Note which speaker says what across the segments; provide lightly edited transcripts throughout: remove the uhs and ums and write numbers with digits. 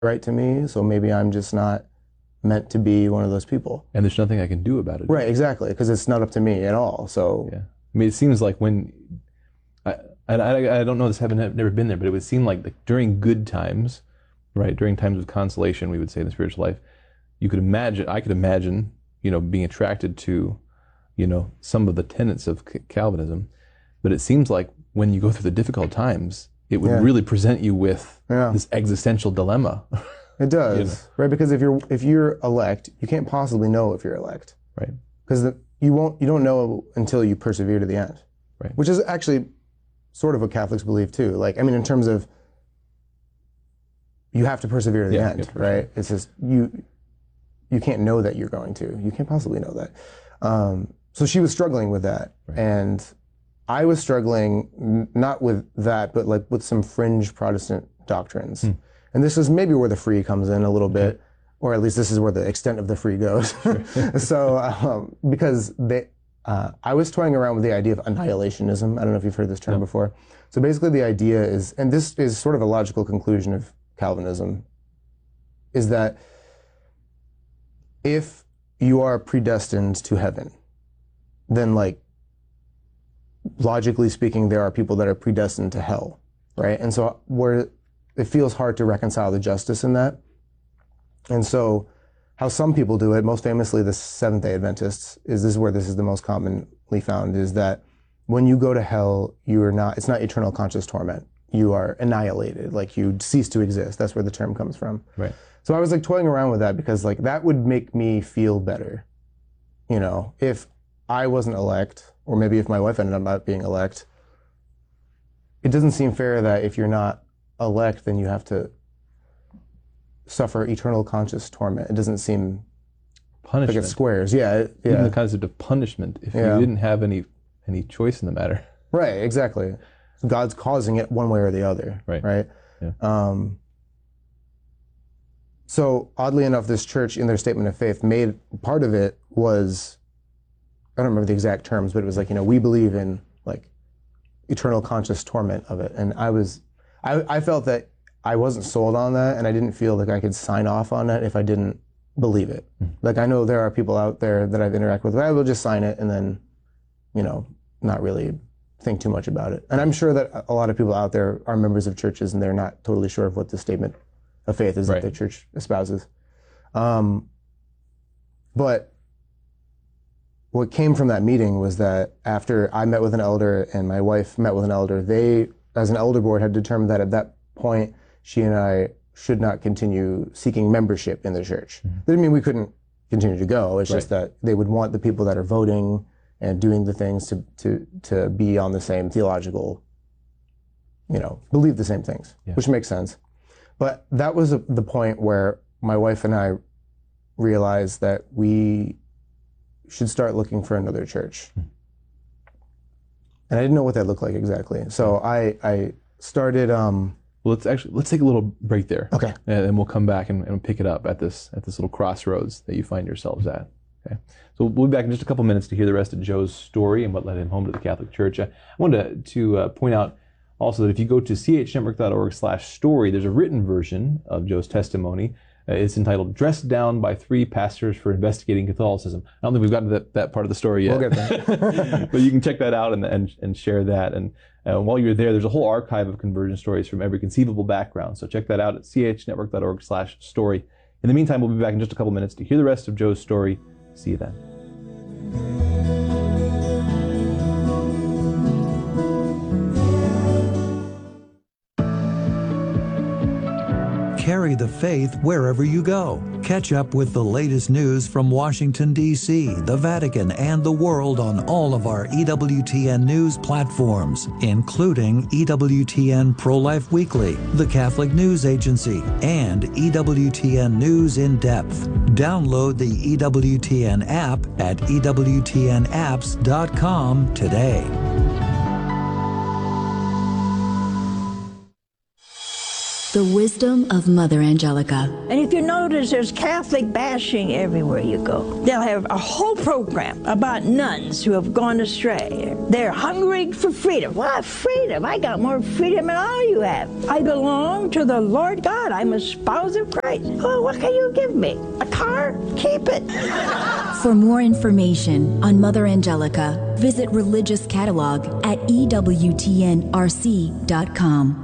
Speaker 1: right to me, so maybe I'm just not meant to be one of those people.
Speaker 2: And there's nothing I can do about it.
Speaker 1: Right, exactly, because it's not up to me at all. So
Speaker 2: yeah, I mean, it seems like when I don't know this, I've never been there, but it would seem like during good times, right, during times of consolation, we would say in the spiritual life, I could imagine, being attracted to, some of the tenets of Calvinism, but it seems like when you go through the difficult times, it would really present you with this existential dilemma.
Speaker 1: It does, right? Because if you're elect, you can't possibly know if you're elect,
Speaker 2: right?
Speaker 1: Because you don't know until you persevere to the end,
Speaker 2: right?
Speaker 1: Which is actually sort of what Catholics believe too. Like, I mean, in terms of you have to persevere to the end, right? Sure. It's just you can't know that you're going to. You can't possibly know that. So she was struggling with that, and I was struggling not with that, but like with some fringe Protestant doctrines. And this is maybe where the free comes in a little bit, or at least this is where the extent of the free goes. So because I was toying around with the idea of annihilationism. I don't know if you've heard this term before. So basically the idea is, and this is sort of a logical conclusion of Calvinism, is that if you are predestined to heaven, then like, logically speaking, there are people that are predestined to hell, right? And so where it feels hard to reconcile the justice in that. And so how some people do it, most famously the Seventh-day Adventists, this is where this is the most commonly found, is that when you go to hell, it's not eternal conscious torment. You are annihilated, like you cease to exist. That's where the term comes from.
Speaker 2: Right.
Speaker 1: So I was like toying around with that because like that would make me feel better, if I wasn't elect, or maybe if my wife ended up not being elect. It doesn't seem fair that if you're not elect, then you have to suffer eternal conscious torment. It doesn't seem
Speaker 2: punishment.
Speaker 1: Like it squares. Yeah.
Speaker 2: Even the concept of punishment, if you didn't have any choice in the matter.
Speaker 1: Right, exactly. God's causing it one way or the other. Right?
Speaker 2: Yeah.
Speaker 1: So oddly enough, this church in their statement of faith made part of it was, I don't remember the exact terms, but it was like, we believe in like eternal conscious torment of it. And I felt that I wasn't sold on that, and I didn't feel like I could sign off on it if I didn't believe it. Like I know there are people out there that I've interacted with, I will just sign it and then, not really think too much about it. And I'm sure that a lot of people out there are members of churches and they're not totally sure of what the statement of faith is that their church espouses. But what came from that meeting was that after I met with an elder and my wife met with an elder, they, as an elder board, had determined that at that point, she and I should not continue seeking membership in the church. That didn't mean we couldn't continue to go. It's just that they would want the people that are voting and doing the things to be on the same theological, believe the same things, which makes sense. But that was the point where my wife and I realized that we should start looking for another church. And I didn't know what that looked like exactly. So I started... Well,
Speaker 2: let's take a little break there.
Speaker 1: Okay.
Speaker 2: And then we'll come back and pick it up at this little crossroads that you find yourselves at. Okay. So we'll be back in just a couple minutes to hear the rest of Joe's story and what led him home to the Catholic Church. I wanted to point out also that if you go to chnetwork.org/story, there's a written version of Joe's testimony. It's entitled "Dressed Down by Three Pastors for Investigating Catholicism." I don't think we've gotten to that part of the story yet.
Speaker 1: We'll get there.
Speaker 2: But you can check that out and share that. And while you're there, there's a whole archive of conversion stories from every conceivable background. So check that out at chnetwork.org/story. In the meantime, we'll be back in just a couple minutes to hear the rest of Joe's story. See you then.
Speaker 3: Carry the faith wherever you go. Catch up with the latest news from Washington, D.C., the Vatican, and the world on all of our EWTN news platforms, including EWTN Pro-Life Weekly, the Catholic News Agency, and EWTN News in Depth. Download the EWTN app at EWTNapps.com today.
Speaker 4: The wisdom of Mother Angelica.
Speaker 5: And if you notice, there's Catholic bashing everywhere you go. They'll have a whole program about nuns who have gone astray. They're hungry for freedom. What freedom? I got more freedom than all you have. I belong to the Lord God. I'm a spouse of Christ. Oh, what can you give me? A car? Keep it.
Speaker 4: For more information on Mother Angelica, visit Religious Catalog at EWTNRC.com.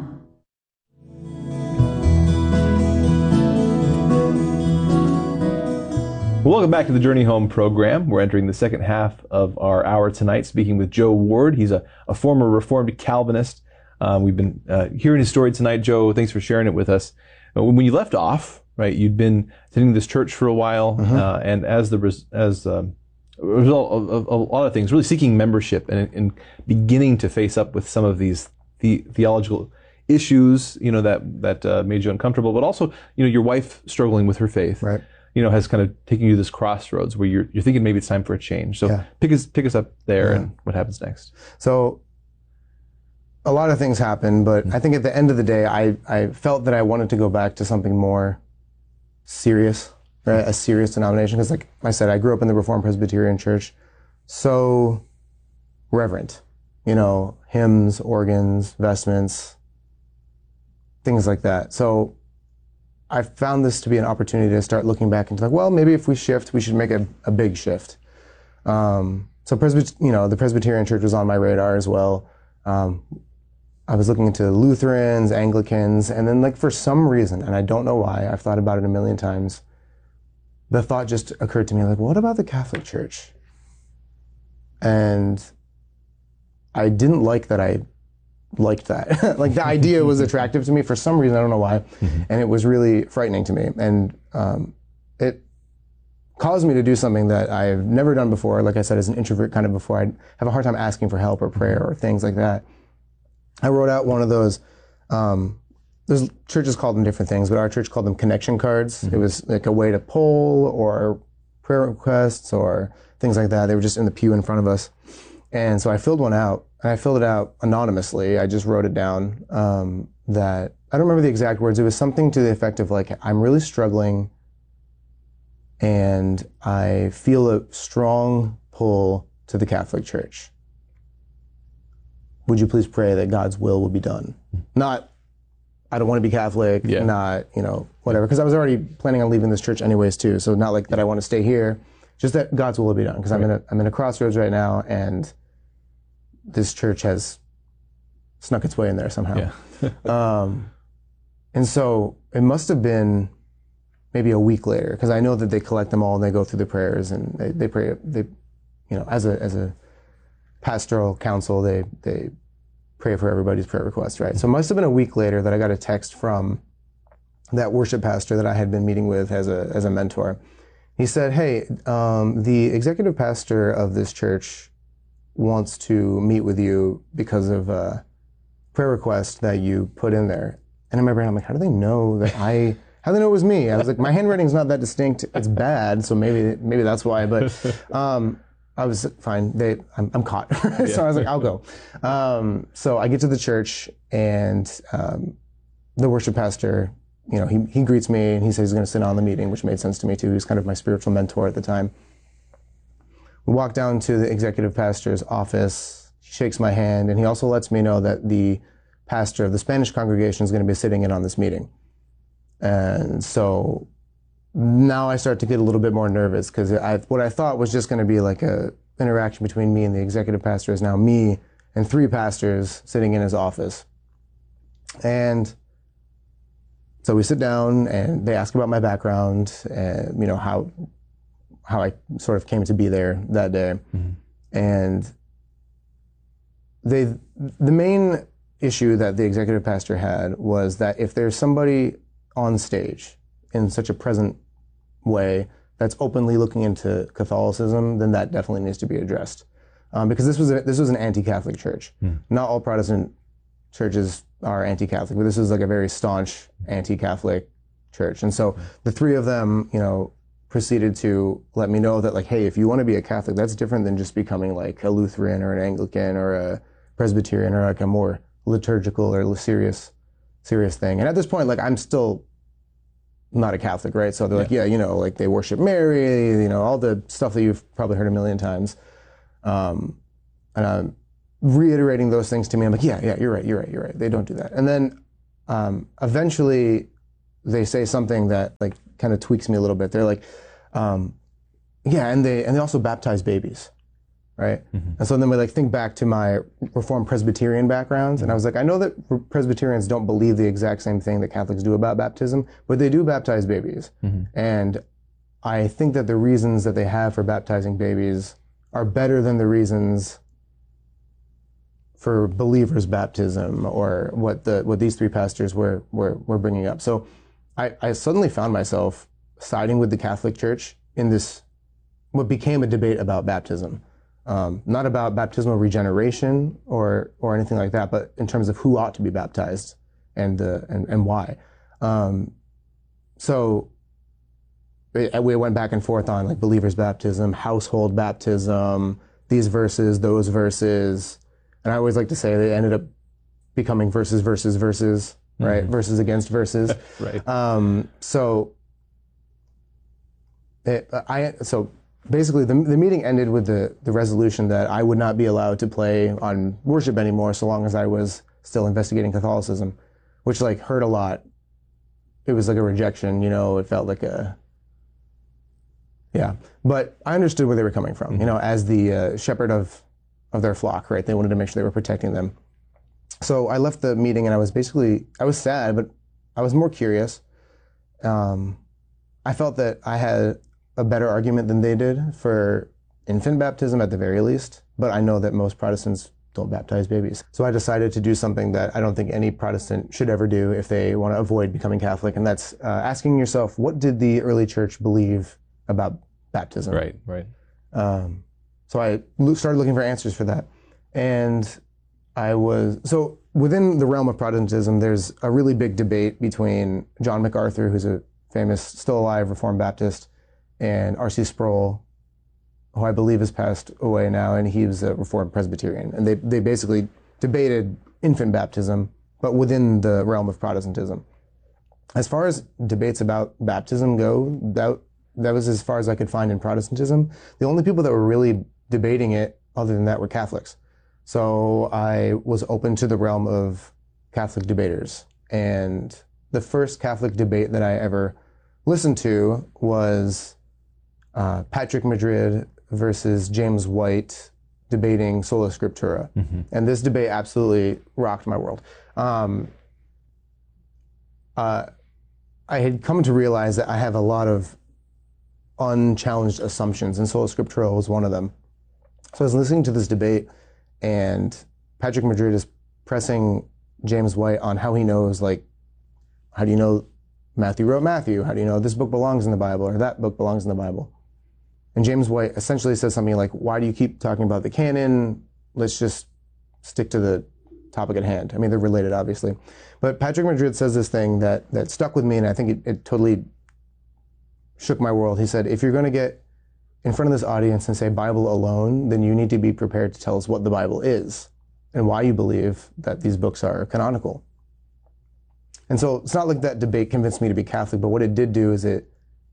Speaker 2: Welcome back to the Journey Home program. We're entering the second half of our hour tonight, speaking with Joe Ward. He's a former Reformed Calvinist. We've been hearing his story tonight. Joe, thanks for sharing it with us. When you left off, right, you'd been attending this church for a while, and as a result of a lot of things, really seeking membership and beginning to face up with some of these theological issues, that made you uncomfortable, but also, your wife struggling with her faith.
Speaker 1: Right.
Speaker 2: Has kind of taken you to this crossroads where you're thinking maybe it's time for a change. So pick us up there and what happens next.
Speaker 1: So a lot of things happen, but I think at the end of the day, I felt that I wanted to go back to something more serious, right? A serious denomination. Because like I said, I grew up in the Reformed Presbyterian Church, so reverent, hymns, organs, vestments, things like that. So I found this to be an opportunity to start looking back into maybe if we shift, we should make a big shift. So the Presbyterian Church was on my radar as well. I was looking into Lutherans, Anglicans, and then for some reason, and I don't know why, I've thought about it a million times, the thought just occurred to me, what about the Catholic Church? And I didn't like that I liked that. The idea was attractive to me for some reason, I don't know why, and it was really frightening to me. And it caused me to do something that I've never done before. Like I said, as an introvert kind of before, I'd have a hard time asking for help or prayer or things like that. I wrote out one of those, there's churches called them different things, but our church called them connection cards. It was like a way to poll or prayer requests or things like that. They were just in the pew in front of us. And so I filled one out, and I filled it out anonymously. I just wrote it down, that, I don't remember the exact words. It was something to the effect of I'm really struggling and I feel a strong pull to the Catholic Church. Would you please pray that God's will be done? Not, I don't want to be Catholic, not, whatever. Because I was already planning on leaving this church anyways too. So not that I want to stay here, just that God's will be done. Because I'm in a crossroads right now, and this church has snuck its way in there somehow. And so it must have been maybe a week later, because I know that they collect them all and they go through the prayers and they pray. As a pastoral council, they pray for everybody's prayer requests, right? So it must have been a week later that I got a text from that worship pastor that I had been meeting with as a mentor. He said, "Hey, the executive pastor of this church wants to meet with you because of a prayer request that you put in there." And in my brain, I'm like, how do they know that how do they know it was me? I was like, my handwriting's not that distinct. It's bad, so maybe that's why. But I was fine. I'm caught. So I was like, I'll go. So I get to the church, and the worship pastor, he greets me, and he says he's going to sit on the meeting, which made sense to me too. He was kind of my spiritual mentor at the time. We walk down to the executive pastor's office. He shakes my hand, and he also lets me know that the pastor of the Spanish congregation is going to be sitting in on this meeting. And so now I start to get a little bit more nervous, because what I thought was just going to be like a interaction between me and the executive pastor is now me and 3 pastors sitting in his office. And so we sit down, and they ask about my background and how I sort of came to be there that day. And the main issue that the executive pastor had was that if there's somebody on stage in such a present way that's openly looking into Catholicism, then that definitely needs to be addressed. Because this was an anti-Catholic church. Not all Protestant churches are anti-Catholic, but this is a very staunch anti-Catholic church. And so the 3 of them, proceeded to let me know that hey, if you want to be a Catholic, that's different than just becoming a Lutheran or an Anglican or a Presbyterian or a more liturgical or serious serious thing. And at this point, like, I'm still not a Catholic, right? So they're like, yeah, you know, like they worship Mary, you know, all the stuff that you've probably heard a million times. And I'm reiterating those things to me. I'm like, yeah, you're right. They don't do that. And then eventually they say something that like kind of tweaks me a little bit. They're like, yeah, and they also baptize babies, right? Mm-hmm. And so then we like think back to my Reformed Presbyterian backgrounds, and I was like, I know that Presbyterians don't believe the exact same thing that Catholics do about baptism, but they do baptize babies. Mm-hmm. And I think that the reasons that they have for baptizing babies are better than the reasons for believers' baptism, or what these three pastors were bringing up. So I suddenly found myself siding with the Catholic Church in this, what became a debate about baptism. Not about baptismal regeneration or anything like that, but in terms of who ought to be baptized and why. So we went back and forth on like believers' baptism, household baptism, these verses, those verses. And I always like to say they ended up becoming verses, right? Mm-hmm. Verses against verses.
Speaker 2: Right.
Speaker 1: So basically the meeting ended with the resolution that I would not be allowed to play on worship anymore so long as I was still investigating Catholicism, which like hurt a lot. It was like a rejection, you know, it felt like but I understood where they were coming from, mm-hmm. you know, as the shepherd of their flock, right? They wanted to make sure they were protecting them. So I left the meeting and I was sad, but I was more curious. I felt that I had a better argument than they did for infant baptism at the very least, but I know that most Protestants don't baptize babies. So I decided to do something that I don't think any Protestant should ever do if they want to avoid becoming Catholic, and that's asking yourself, what did the early church believe about baptism?
Speaker 2: Right.
Speaker 1: So I started looking for answers for that. And so within the realm of Protestantism, there's a really big debate between John MacArthur, who's a famous, still alive Reformed Baptist, and R.C. Sproul, who I believe has passed away now, and he was a Reformed Presbyterian. And they basically debated infant baptism, but within the realm of Protestantism. As far as debates about baptism go, that was as far as I could find in Protestantism. The only people that were really debating it other than that were Catholics. So I was open to the realm of Catholic debaters. And the first Catholic debate that I ever listened to was Patrick Madrid versus James White debating Sola Scriptura. Mm-hmm. And this debate absolutely rocked my world. I had come to realize that I have a lot of unchallenged assumptions, and Sola Scriptura was one of them. So I was listening to this debate, and Patrick Madrid is pressing James White on how he knows, like, how do you know Matthew wrote Matthew? How do you know this book belongs in the Bible or that book belongs in the Bible? And James White essentially says something like, why do you keep talking about the canon? Let's just stick to the topic at hand. I mean, they're related, obviously. But Patrick Madrid says this thing that stuck with me, and I think it totally shook my world. He said, if you're going to get in front of this audience and say Bible alone, then you need to be prepared to tell us what the Bible is and why you believe that these books are canonical. And so it's not like that debate convinced me to be Catholic, but what it did do is it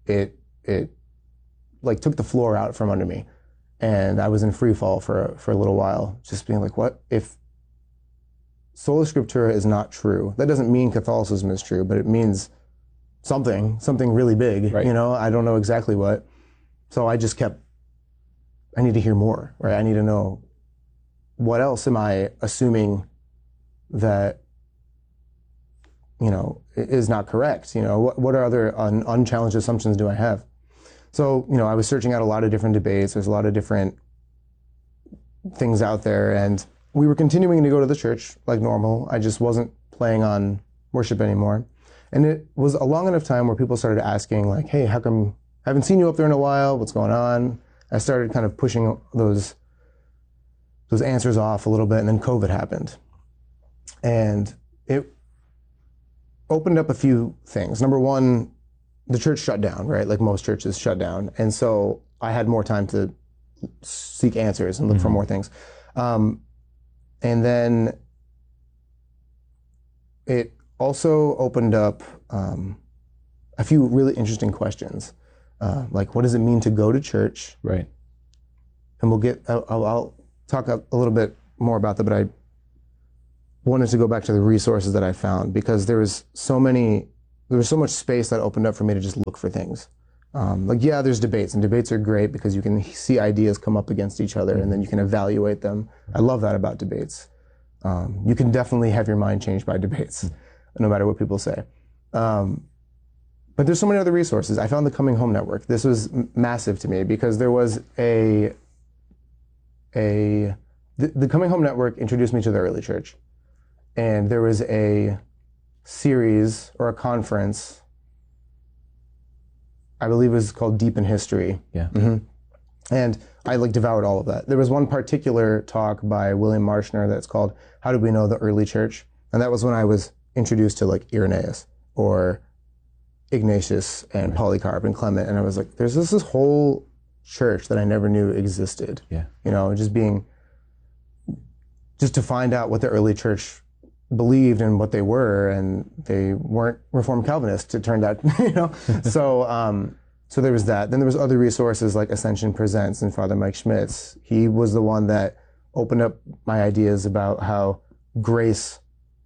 Speaker 1: like took the floor out from under me, and I was in free fall for a little while, just being like, what if Sola Scriptura is not true? That doesn't mean Catholicism is true, but it means something really big, right. You know, I don't know exactly what. So I just I need to hear more, right? I need to know, what else am I assuming that, you know, is not correct? You know, what are other unchallenged assumptions do I have? So, you know, I was searching out a lot of different debates. There's a lot of different things out there, and we were continuing to go to the church like normal. I just wasn't playing on worship anymore. And it was a long enough time where people started asking, like, hey, how come I haven't seen you up there in a while? What's going on? I started kind of pushing those answers off a little bit, and then COVID happened. And it opened up a few things. Number one, the church shut down, right? Like most churches shut down. And so I had more time to seek answers and look for more things. And then it also opened up a few really interesting questions, like what does it mean to go to church?
Speaker 2: Right.
Speaker 1: And I'll talk a little bit more about that, but I wanted to go back to the resources that I found, because there was so much space that opened up for me to just look for things. There's debates, and debates are great because you can see ideas come up against each other and then you can evaluate them. I love that about debates. You can definitely have your mind changed by debates, no matter what people say. But there's so many other resources. I found the Coming Home Network. This was massive to me because there was the Coming Home Network introduced me to the early church. And there was a series or a conference, I believe it was called Deep in History.
Speaker 2: Yeah.
Speaker 1: Mm-hmm. And I devoured all of that. There was one particular talk by William Marshner that's called How Do We Know the Early Church? And that was when I was introduced to Irenaeus or Ignatius and Polycarp and Clement. And I was like, there's this whole church that I never knew existed.
Speaker 2: Yeah.
Speaker 1: Just to find out what the early church believed and what they were, and they weren't Reformed Calvinists, it turned out, So there was that. Then there was other resources like Ascension Presents and Father Mike Schmitz. He was the one that opened up my ideas about how grace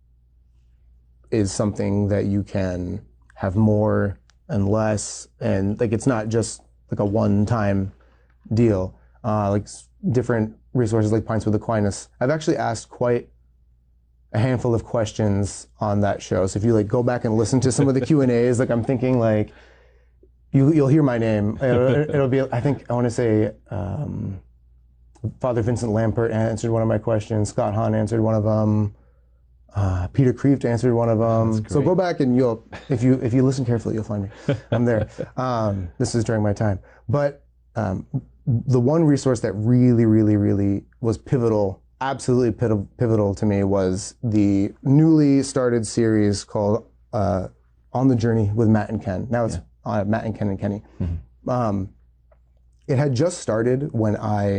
Speaker 1: is something that you can have more and less, and it's not just a one-time deal. Different resources like Pints with Aquinas. I've actually asked quite a handful of questions on that show. So if you go back and listen to some of the Q&As, I'm thinking you'll hear my name. It'll be, I want to say, Father Vincent Lampert answered one of my questions. Scott Hahn answered one of them. Peter Kreeft answered one of them. So go back and if you listen carefully, you'll find me. I'm there. This is during my time. But the one resource that really, really, really was pivotal, absolutely pivotal to me, was the newly started series called On the Journey with Matt and Ken. Now it's Matt and Ken and Kenny. Mm-hmm. It had just started when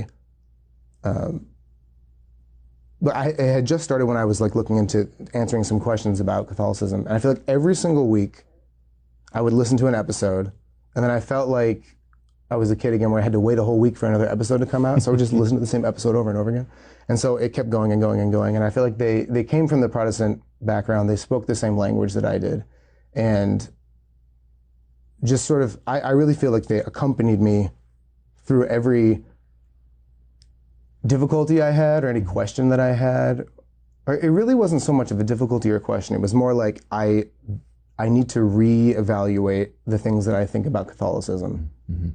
Speaker 1: it had just started when I was looking into answering some questions about Catholicism. And I feel like every single week I would listen to an episode, and then I felt like I was a kid again where I had to wait a whole week for another episode to come out. So I would just listen to the same episode over and over again. And so it kept going and going and going. And I feel like they came from the Protestant background. They spoke the same language that I did. And just sort of, I really feel like they accompanied me through every difficulty I had or any question that I had. Or it really wasn't so much of a difficulty or question. It was more like I need to reevaluate the things that I think about Catholicism. Mm-hmm.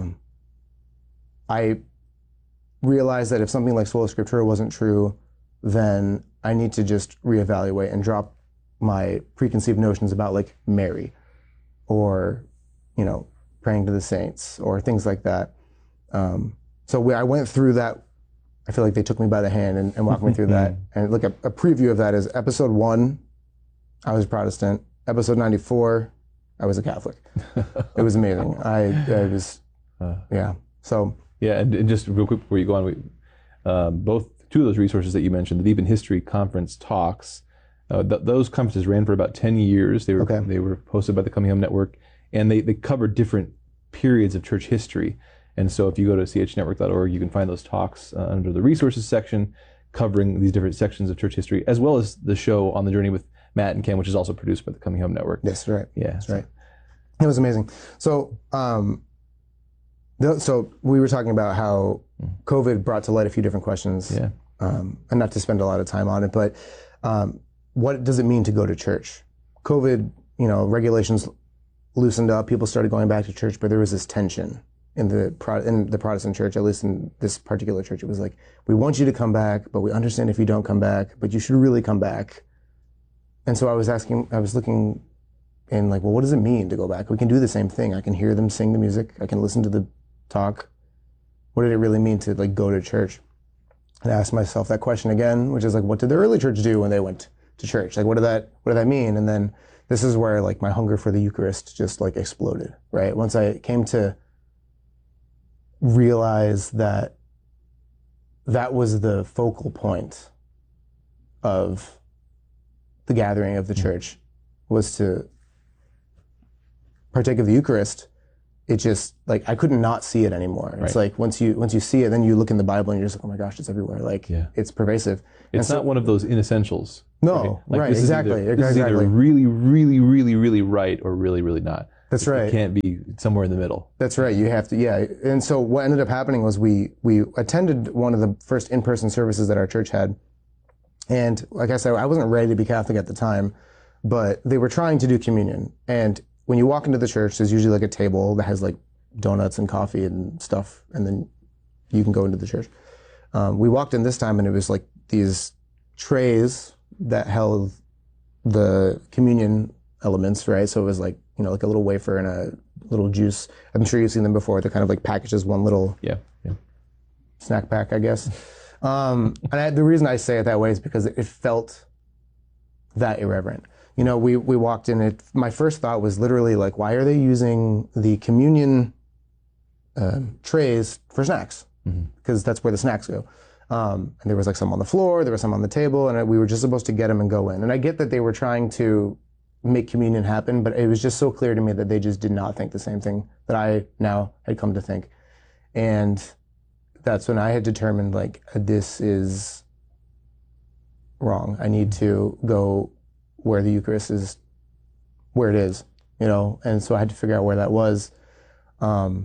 Speaker 1: I realized that if something like Sola Scriptura wasn't true, then I need to just reevaluate and drop my preconceived notions about Mary or, praying to the saints or things like that. So I went through that. I feel like they took me by the hand and walked me through that. And a preview of that is episode 1, I was Protestant. Episode 94, I was a Catholic. It was amazing. So.
Speaker 2: Yeah, and just real quick before you go on, two of those resources that you mentioned, the Deep in History Conference talks, those conferences ran for about 10 years. They were hosted by the Coming Home Network, and they covered different periods of church history. And so if you go to chnetwork.org, you can find those talks under the resources section covering these different sections of church history, as well as the show On the Journey with Matt and Ken, which is also produced by the Coming Home Network.
Speaker 1: Yes, right.
Speaker 2: Yeah,
Speaker 1: that's right. It was amazing. So, so we were talking about how COVID brought to light a few different questions, and not to spend a lot of time on it, but what does it mean to go to church? COVID, regulations loosened up, people started going back to church, but there was this tension in the Protestant church, at least in this particular church. It was like, we want you to come back, but we understand if you don't come back, but you should really come back. And so I was looking in what does it mean to go back? We can do the same thing. I can hear them sing the music. I can listen to the talk. What did it really mean to go to church? And I asked myself that question again, which is what did the early church do when they went to church? What did that mean? And then this is where my hunger for the Eucharist just exploded, right? Once I came to realize that was the focal point of the gathering of the church, was to partake of the Eucharist, it just, like, I couldn't not see it anymore. It's like once you see it, then you look in the Bible and you're just like, oh my gosh, it's everywhere. Like, it's pervasive.
Speaker 2: It's not one of those inessentials.
Speaker 1: No,
Speaker 2: Like,
Speaker 1: right,
Speaker 2: this
Speaker 1: exactly.
Speaker 2: This is either really, really, really, really right or really, really not.
Speaker 1: That's right.
Speaker 2: It can't be somewhere in the middle.
Speaker 1: That's right. You have to, yeah. And so what ended up happening was we attended one of the first in-person services that our church had. And like I said, I wasn't ready to be Catholic at the time, but they were trying to do communion. And when you walk into the church, there's usually like a table that has like donuts and coffee and stuff, and then you can go into the church. We walked in this time and it was like these trays that held the communion elements, right? So it was like, you know, like a little wafer and a little juice. I'm sure you've seen them before. They're kind of like packaged as one little snack pack, I guess. And the reason I say it that way is because it felt that irreverent. You know, we walked in, my first thought was literally like, why are they using the communion trays for snacks? Because that's where the snacks go. And there was like some on the floor, there was some on the table, and we were just supposed to get them and go in. And I get that they were trying to make communion happen, but it was just so clear to me that they just did not think the same thing that I now had come to think. And that's when I had determined, like, this is wrong. I need to go where the Eucharist is, where it is, you know? And so I had to figure out where that was. And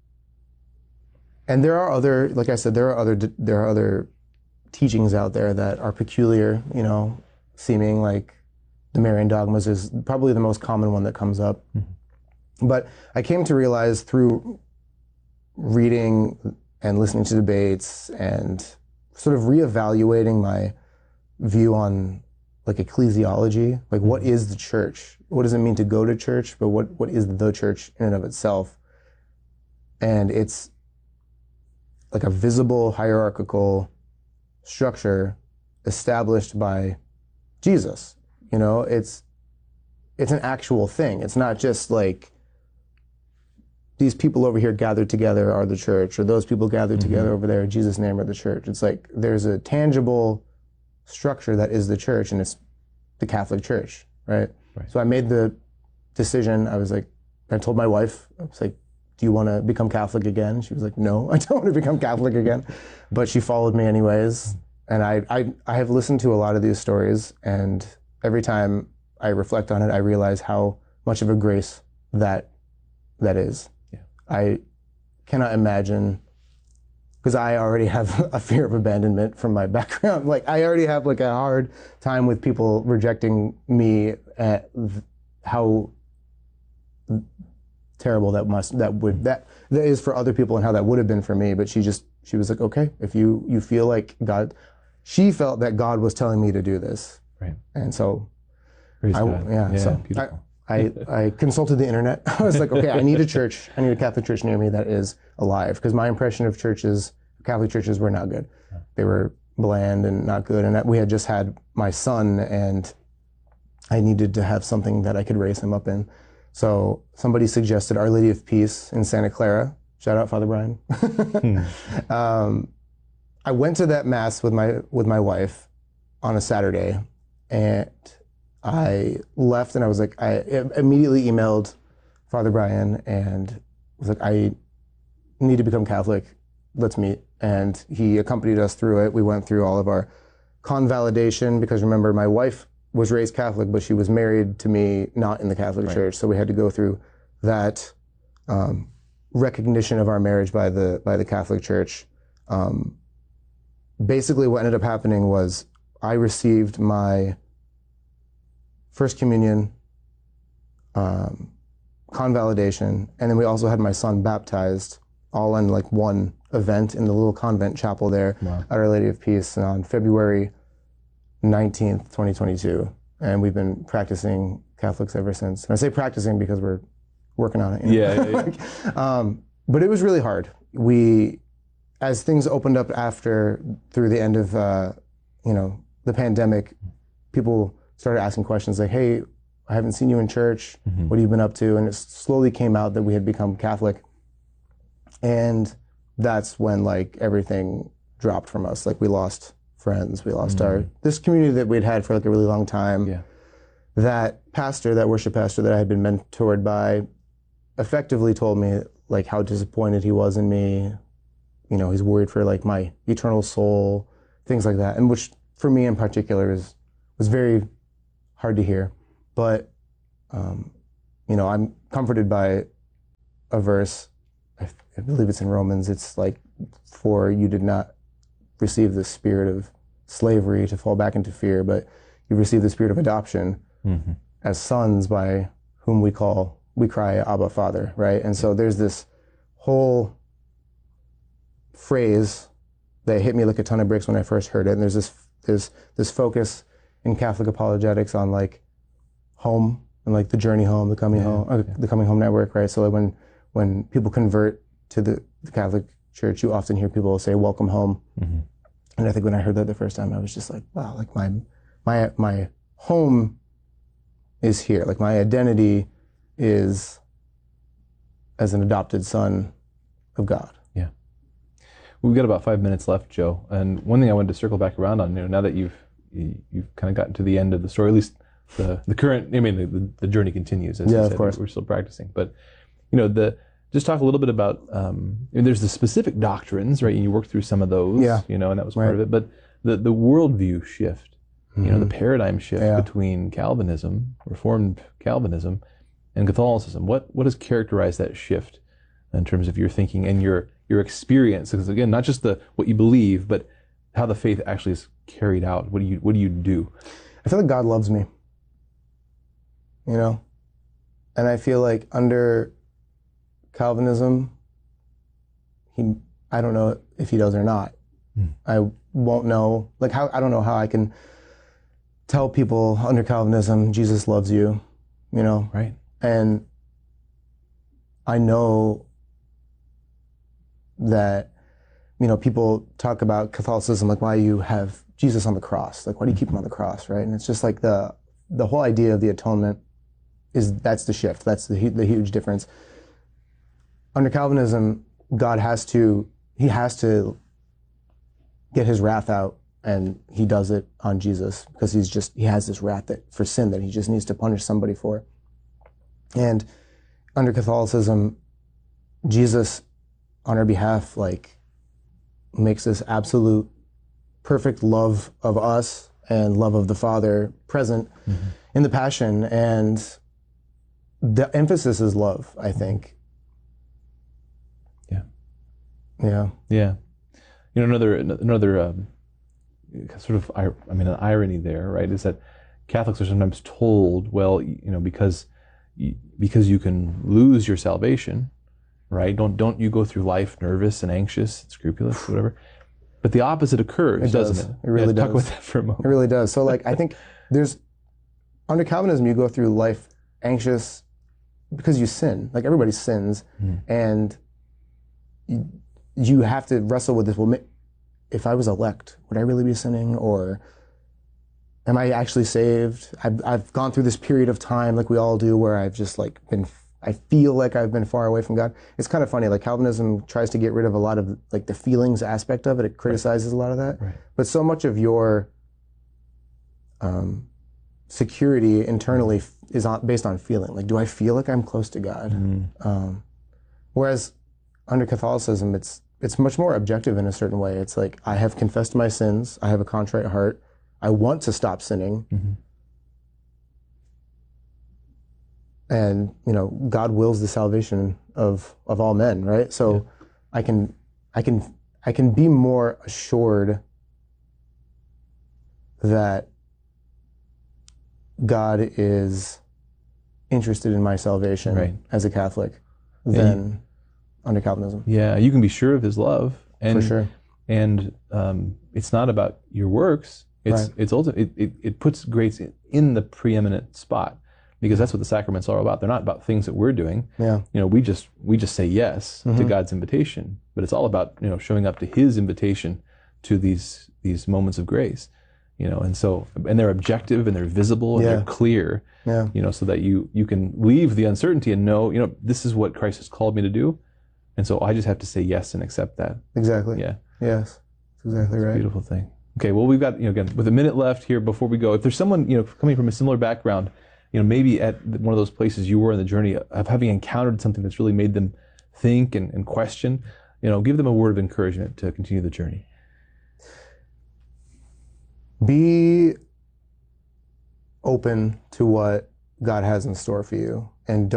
Speaker 1: there are other, like I said, there are other teachings out there that are peculiar, you know, seeming like the Marian dogmas is probably the most common one that comes up. But I came to realize through reading and listening to debates and sort of reevaluating my view on like ecclesiology, like what is the church? What does it mean to go to church? But what is the church in and of itself? And it's like a visible hierarchical structure established by Jesus. You know, it's an actual thing. It's not just like these people over here gathered together are the church, or those people gathered together over there in Jesus' name are the church. It's like there's a tangible structure that is the church, and it's the Catholic Church, right? So I made the decision. I was like, I told my wife, I was like, do you want to become Catholic again? She was like, no, I don't want to become Catholic again. But she followed me anyways. And I have listened to a lot of these stories, and every time I reflect on it, I realize how much of a grace that is. I cannot imagine, because I already have a fear of abandonment from my background. Like, I already have like a hard time with people rejecting me at how terrible that is for other people and how that would have been for me. But she was like, okay, if you feel like God, she felt that God was telling me to do this. Right. And so, I consulted the internet. I was like, okay, I need a church. I need a Catholic church near me that is alive. Because my impression of Catholic churches were not good. They were bland and not good. And we had just had my son, and I needed to have something that I could raise him up in. So somebody suggested Our Lady of Peace in Santa Clara. Shout out Father Brian. I went to that mass with my wife on a Saturday, and I left, and I was like, I immediately emailed Father Brian and was like, I need to become Catholic. Let's meet. And he accompanied us through it. We went through all of our convalidation, because remember, my wife was raised Catholic, but she was married to me not in the Catholic Church. So we had to go through that recognition of our marriage by the Catholic Church. Basically, what ended up happening was I received my First Communion, convalidation, and then we also had my son baptized, all in like one event in the little convent chapel there at Our Lady of Peace on February 19th, 2022. And we've been practicing Catholics ever since. And I say practicing because we're working on it. You know? But it was really hard. As things opened up through the end of, the pandemic, people started asking questions like, hey, I haven't seen you in church. What have you been up to? And it slowly came out that we had become Catholic. And that's when like everything dropped from us. Like we lost friends. We lost this community that we'd had for like a really long time. that worship pastor that I had been mentored by effectively told me like how disappointed he was in me. You know, he's worried for like my eternal soul, things like that. And which for me in particular was very hard to hear. But, you know, I'm comforted by a verse, I believe it's in Romans. It's like, for you did not receive the spirit of slavery to fall back into fear, but you received the spirit of adoption as sons, by whom we cry, Abba, Father, right? And so there's this whole phrase that hit me like a ton of bricks when I first heard it. And there's this focus in Catholic apologetics on like home and like the journey home, the coming home, the Coming Home Network, right? So like when people convert to the Catholic Church, you often hear people say, welcome home. And I think when I heard that the first time, I was just like, wow, like my home is here. Like my identity is as an adopted son of God. Yeah.
Speaker 2: We've got about 5 minutes left, Joe. And one thing I wanted to circle back around on, you know, now that you've kind of gotten to the end of the story, at least the current, I mean, the journey continues, as you said, of course. We're still practicing. But, you know, just talk a little bit about, there's the specific doctrines, right? And you work through some of those, you know, and that was part of it. But the worldview shift, you know, the paradigm shift between Calvinism, Reformed Calvinism, and Catholicism. What has characterized that shift in terms of your thinking and your experience? Because again, not just what you believe, but how the faith actually is carried out. What do you do?
Speaker 1: I feel like God loves me, you know, and I feel like under Calvinism, I don't know if he does or not. I won't know, like I don't know how I can tell people under Calvinism, Jesus loves you, you know?
Speaker 2: Right.
Speaker 1: And I know that, you know, people talk about Catholicism, like why you have Jesus on the cross, like why do you keep him on the cross, right? And it's just like the whole idea of the atonement that's the shift, that's the huge difference. Under Calvinism, God has to get his wrath out, and he does it on Jesus because he has this wrath for sin that he just needs to punish somebody for. And under Catholicism, Jesus, on our behalf, like, makes this absolute perfect love of us and love of the Father present in the Passion, and the emphasis is love, I think. Yeah.
Speaker 2: You know, another sort of, an irony there, right, is that Catholics are sometimes told, well, you know, because you can lose your salvation, right? Don't you go through life nervous and anxious, and scrupulous, whatever. But the opposite occurs, doesn't it?
Speaker 1: It really does.
Speaker 2: Talk about that for a moment.
Speaker 1: It really does. So, like, I think under Calvinism, you go through life anxious because you sin. Like, everybody sins, and you have to wrestle with this. Well, if I was elect, would I really be sinning, or am I actually saved? I've gone through this period of time, like we all do, where I've just like I feel like I've been far away from God. It's kind of funny. Like Calvinism tries to get rid of a lot of like the feelings aspect of it. It criticizes a lot of that. Right. But so much of your security internally is based on feeling. Like, do I feel like I'm close to God? Whereas under Catholicism, it's much more objective in a certain way. It's like, I have confessed my sins. I have a contrite heart. I want to stop sinning. And, you know, God wills the salvation of all men, right? So I can be more assured that God is interested in my salvation as a Catholic than under Calvinism.
Speaker 2: Yeah, you can be sure of his love. And,
Speaker 1: for sure.
Speaker 2: And it's not about your works. It's ultimately, it puts grace in the preeminent spot, because that's what the sacraments are about. They're not about things that we're doing.
Speaker 1: Yeah.
Speaker 2: You know, we just say yes to God's invitation, but it's all about, you know, showing up to his invitation to these moments of grace. You know, and they're objective and they're visible and they're clear. Yeah. You know, so that you can leave the uncertainty and know, you know, this is what Christ has called me to do. And so I just have to say yes and accept that.
Speaker 1: Exactly.
Speaker 2: Yeah.
Speaker 1: Yes. That's exactly right.
Speaker 2: Beautiful thing. Okay, well, we've got, you know, again, with a minute left here before we go, if there's someone, you know, coming from a similar background maybe at one of those places you were in the journey of having encountered something that's really made them think and question, give them a word of encouragement to continue the journey.
Speaker 1: Be open to what God has in store for you, and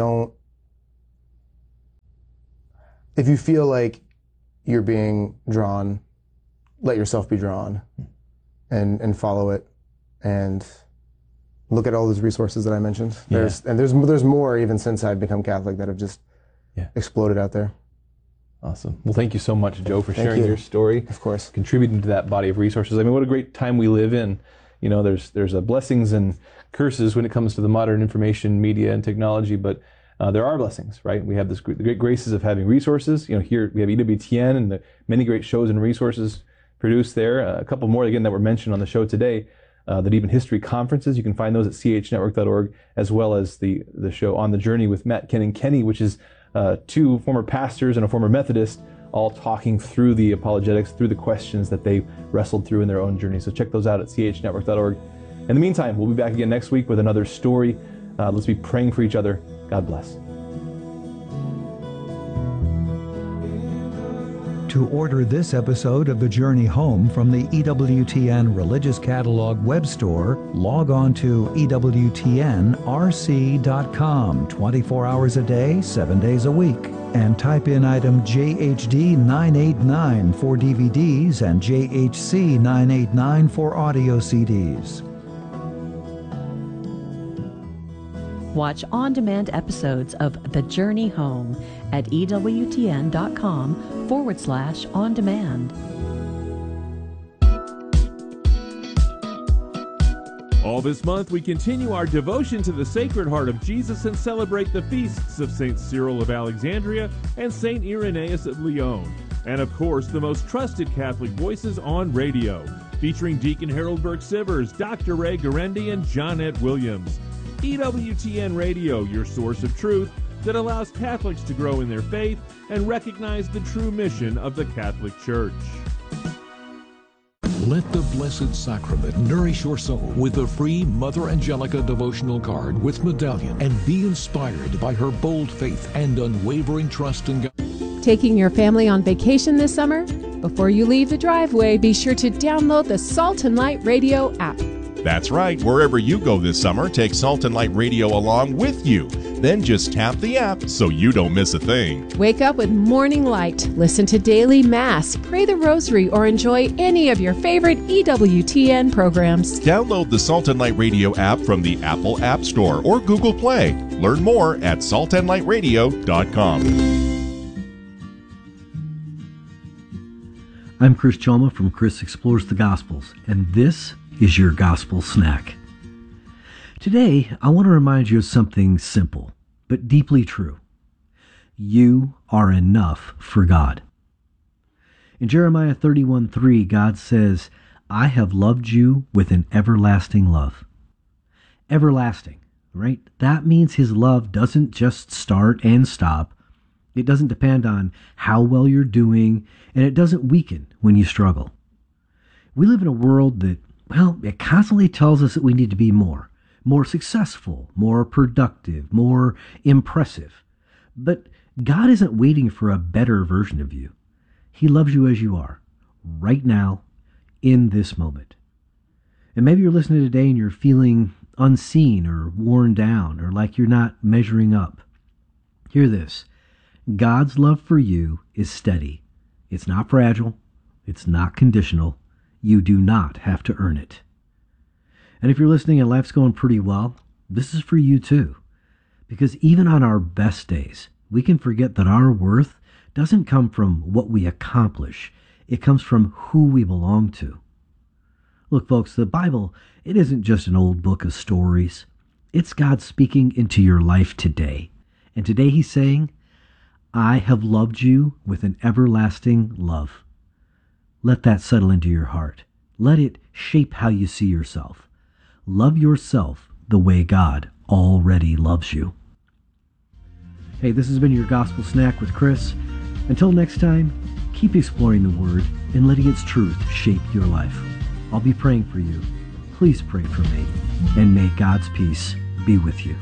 Speaker 1: if you feel like you're being drawn, let yourself be drawn and follow it, and look at all those resources that I mentioned. There's more even since I've become Catholic that have just exploded out there.
Speaker 2: Awesome. Well, thank you so much, Joe, for sharing your story.
Speaker 1: Of course.
Speaker 2: Contributing to that body of resources. I mean, what a great time we live in. There's blessings and curses when it comes to the modern information, media, and technology, but there are blessings, right? We have the great graces of having resources. Here we have EWTN and the many great shows and resources produced there. A couple more, again, that were mentioned on the show today. The Deep in History conferences, you can find those at chnetwork.org, as well as the show On the Journey with Matt, Ken, and Kenny, which is two former pastors and a former Methodist, all talking through the apologetics, through the questions that they wrestled through in their own journey. So check those out at chnetwork.org. In the meantime, we'll be back again next week with another story. Let's be praying for each other. God bless.
Speaker 3: To order this episode of The Journey Home from the EWTN Religious Catalog web store, log on to EWTNRC.com 24 hours a day, 7 days a week, and type in item JHD 989 for DVDs and JHC 989 for audio CDs.
Speaker 6: Watch on-demand episodes of The Journey Home at EWTN.com/on-demand.
Speaker 7: All this month, we continue our devotion to the Sacred Heart of Jesus and celebrate the feasts of St. Cyril of Alexandria and St. Irenaeus of Lyon. And of course, the most trusted Catholic voices on radio, featuring Deacon Harold Burke-Sivers, Dr. Ray Guarendi, and Johnette Williams. EWTN Radio, your source of truth that allows Catholics to grow in their faith and recognize the true mission of the Catholic Church.
Speaker 8: Let the Blessed Sacrament nourish your soul with a free Mother Angelica devotional card with medallion, and be inspired by her bold faith and unwavering trust in God.
Speaker 9: Taking your family on vacation this summer? Before you leave the driveway, be sure to download the Salt and Light Radio app.
Speaker 10: That's right. Wherever you go this summer, take Salt and Light Radio along with you. Then just tap the app so you don't miss a thing.
Speaker 9: Wake up with Morning Light, listen to Daily Mass, pray the Rosary, or enjoy any of your favorite EWTN programs.
Speaker 10: Download the Salt and Light Radio app from the Apple App Store or Google Play. Learn more at saltandlightradio.com.
Speaker 11: I'm Chris Chalma from Chris Explores the Gospels, and this is your Gospel Snack. Today, I want to remind you of something simple, but deeply true. You are enough for God. In Jeremiah 31:3, God says, I have loved you with an everlasting love. Everlasting, right? That means his love doesn't just start and stop. It doesn't depend on how well you're doing, and it doesn't weaken when you struggle. We live in a world that, it constantly tells us that we need to be more successful, more productive, more impressive. But God isn't waiting for a better version of you. He loves you as you are, right now, in this moment. And maybe you're listening today and you're feeling unseen or worn down or like you're not measuring up. Hear this. God's love for you is steady. It's not fragile. It's not conditional. You do not have to earn it. And if you're listening and life's going pretty well, this is for you too. Because even on our best days, we can forget that our worth doesn't come from what we accomplish. It comes from who we belong to. Look, folks, the Bible, it isn't just an old book of stories. It's God speaking into your life today. And today he's saying, I have loved you with an everlasting love. Let that settle into your heart. Let it shape how you see yourself. Love yourself the way God already loves you. Hey, this has been your Gospel Snack with Chris. Until next time, keep exploring the Word and letting its truth shape your life. I'll be praying for you. Please pray for me, and may God's peace be with you.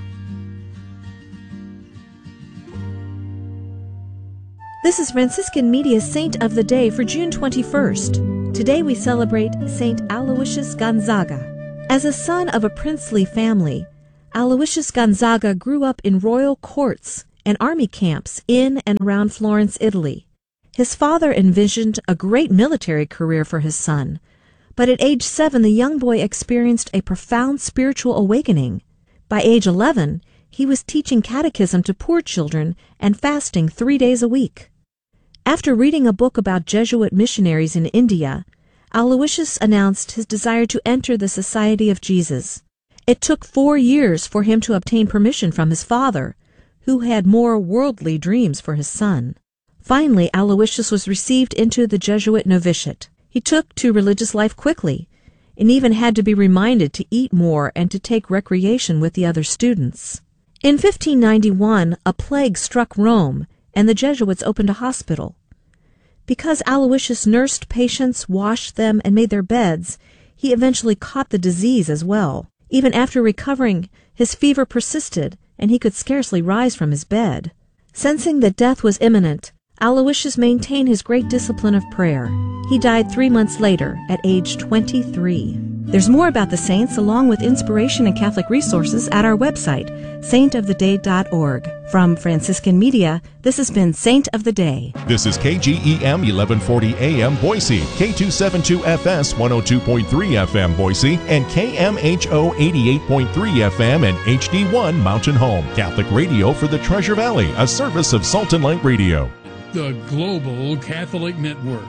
Speaker 12: This is Franciscan Media's Saint of the Day for June 21st. Today we celebrate Saint Aloysius Gonzaga. As a son of a princely family, Aloysius Gonzaga grew up in royal courts and army camps in and around Florence, Italy. His father envisioned a great military career for his son, but at age 7 the young boy experienced a profound spiritual awakening. By age 11, he was teaching catechism to poor children and fasting 3 days a week. After reading a book about Jesuit missionaries in India, Aloysius announced his desire to enter the Society of Jesus. It took 4 years for him to obtain permission from his father, who had more worldly dreams for his son. Finally, Aloysius was received into the Jesuit novitiate. He took to religious life quickly, and even had to be reminded to eat more and to take recreation with the other students. In 1591, a plague struck Rome, and the Jesuits opened a hospital. Because Aloysius nursed patients, washed them, and made their beds, he eventually caught the disease as well. Even after recovering, his fever persisted, and he could scarcely rise from his bed. Sensing that death was imminent, Aloysius maintained his great discipline of prayer. He died 3 months later, at age 23. There's more about the saints, along with inspiration and Catholic resources, at our website, saintoftheday.org. From Franciscan Media, this has been Saint of the Day.
Speaker 10: This is KGEM 1140 AM Boise, K272FS 102.3 FM Boise, and KMHO 88.3 FM and HD1 Mountain Home. Catholic radio for the Treasure Valley, a service of Salt and Light Radio.
Speaker 13: The Global Catholic Network.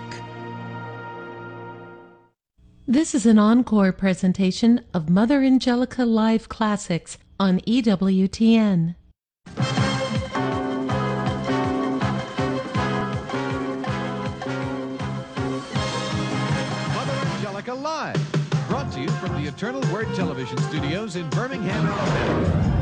Speaker 9: This is an encore presentation of Mother Angelica Live Classics on EWTN.
Speaker 14: Mother Angelica Live, brought to you from the Eternal Word Television Studios in Birmingham, Alabama.